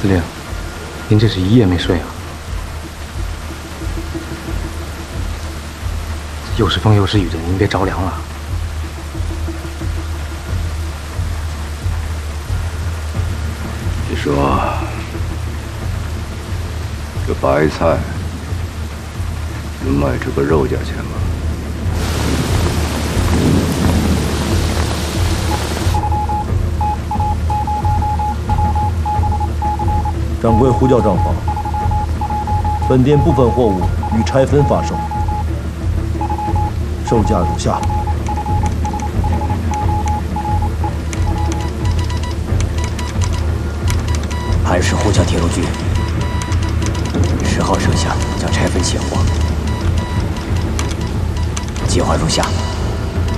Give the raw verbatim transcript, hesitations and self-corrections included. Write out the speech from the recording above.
司令，您这是一夜没睡啊？又是风又是雨的，您别着凉了。 你说，这白菜能卖这个肉价钱吗？ 掌柜呼叫账房，本店部分货物予拆分发售，售价如下： 韩氏呼叫铁路局，十号剩下将拆分卸货，计划如下。